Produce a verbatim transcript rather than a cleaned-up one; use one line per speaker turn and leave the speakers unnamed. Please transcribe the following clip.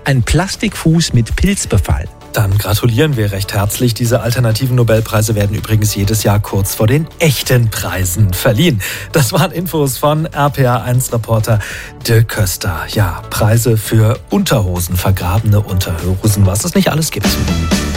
ein Plastikfuß mit Pilzbefall.
Dann gratulieren wir recht herzlich. Diese alternativen Nobelpreise werden übrigens jedes Jahr kurz vor den echten Preisen verliehen. Das waren Infos von R P A eins Reporter Dirk Köster. Ja, Preise für Unterhosen, vergrabene Unterhosen, was es nicht alles gibt.